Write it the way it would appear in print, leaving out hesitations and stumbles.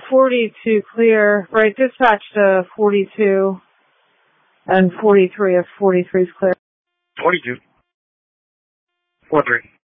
42 clear. Right, dispatch to 42 and 43 if 43 is clear. 42. 43.